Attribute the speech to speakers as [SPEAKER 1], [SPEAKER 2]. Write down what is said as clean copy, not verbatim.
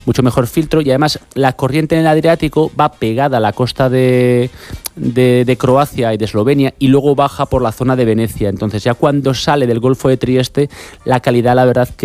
[SPEAKER 1] mucho mejor filtro, y además la corriente en el Adriático va pegada a la costa de Croacia y de Eslovenia y luego baja por la zona de Venecia. Entonces ya cuando sale del Golfo de Trieste, la calidad, la verdad, que